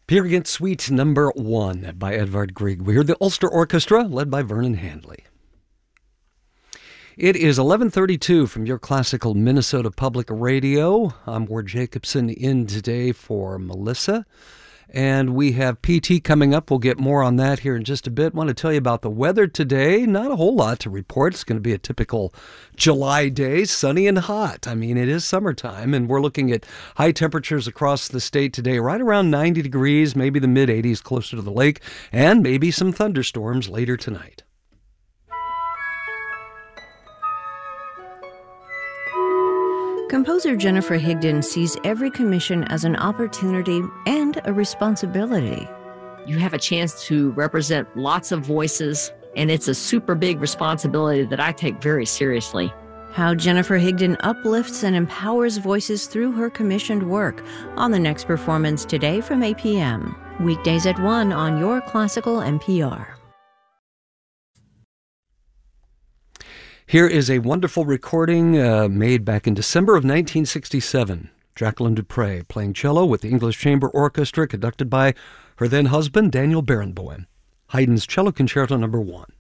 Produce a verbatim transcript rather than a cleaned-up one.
Period Suite number one by Edvard Grieg. We heard the Ulster Orchestra, led by Vernon Handley. It is eleven thirty-two from your classical Minnesota Public Radio. I'm Ward Jacobson in today for Melissa. And we have P T coming up. We'll get more on that here in just a bit. Want to tell you about the weather today. Not a whole lot to report. It's going to be a typical July day, sunny and hot. I mean, it is summertime, and we're looking at high temperatures across the state today, right around ninety degrees, maybe the mid eighties closer to the lake, and maybe some thunderstorms later tonight. Composer Jennifer Higdon sees every commission as an opportunity and a responsibility. You have a chance to represent lots of voices, and it's a super big responsibility that I take very seriously. How Jennifer Higdon uplifts and empowers voices through her commissioned work on the next performance today from eight p.m. Weekdays at one on Your Classical N P R. Here is a wonderful recording uh, made back in December of nineteen sixty-seven. Jacqueline Dupre playing cello with the English Chamber Orchestra, conducted by her then husband, Daniel Barenboim. Haydn's Cello Concerto number one.